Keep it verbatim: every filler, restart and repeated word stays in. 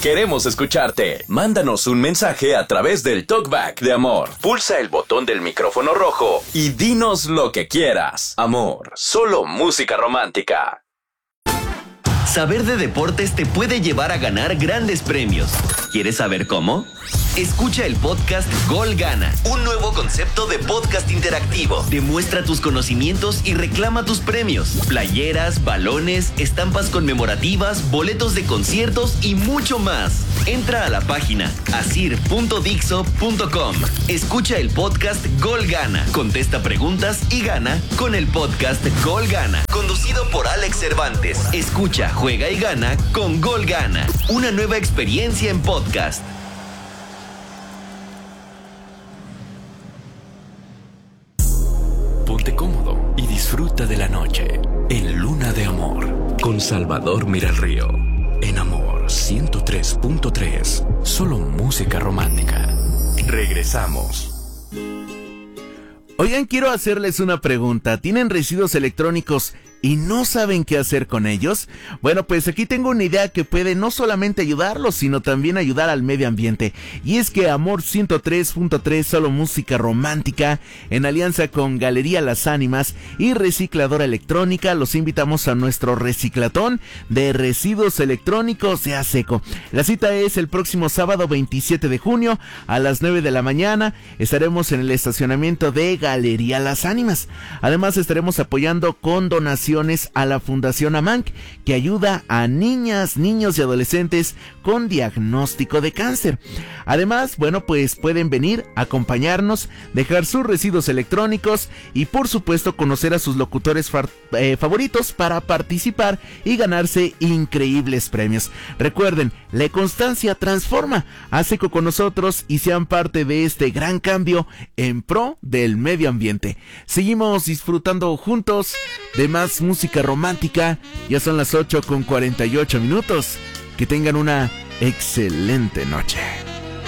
Queremos escucharte. Mándanos un mensaje a través del Talkback de Amor. Pulsa el botón del micrófono rojo y dinos lo que quieras. Amor, solo música romántica. Saber de deportes te puede llevar a ganar grandes premios. ¿Quieres saber cómo? Escucha el podcast Gol Gana, un nuevo concepto de podcast interactivo. Demuestra tus conocimientos y reclama tus premios. Playeras, balones, estampas conmemorativas, boletos de conciertos y mucho más. Entra a la página asir punto dixo punto com. Escucha el podcast Gol Gana. Contesta preguntas y gana con el podcast Gol Gana. Conducido por Alex Cervantes. Escucha, juega y gana con Gol Gana. Una nueva experiencia en podcast. Ponte cómodo y disfruta de la noche en Luna de Amor con Salvador Miralrío. En Amor ciento tres punto tres, solo música romántica. Regresamos. Oigan, quiero hacerles una pregunta. ¿Tienen residuos electrónicos y no saben qué hacer con ellos? Bueno, pues aquí tengo una idea que puede no solamente ayudarlos, sino también ayudar al medio ambiente. Y es que Amor ciento tres punto tres, solo música romántica, en alianza con Galería Las Ánimas y Recicladora Electrónica, los invitamos a nuestro reciclatón de residuos electrónicos de Aseco. La cita es el próximo sábado veintisiete de junio a las nueve de la mañana. Estaremos en el estacionamiento de Galería Las Ánimas. Además, estaremos apoyando con donaciones a la Fundación AMANC, que ayuda a niñas, niños y adolescentes con diagnóstico de cáncer. Además, bueno, pues pueden venir, acompañarnos, dejar sus residuos electrónicos y por supuesto conocer a sus locutores far, eh, favoritos para participar y ganarse increíbles premios. Recuerden, la constancia transforma. Aseco con nosotros y sean parte de este gran cambio en pro del medio ambiente. Seguimos disfrutando juntos de más música romántica. Ya son las ocho con cuarenta y ocho minutos. Que tengan una excelente noche.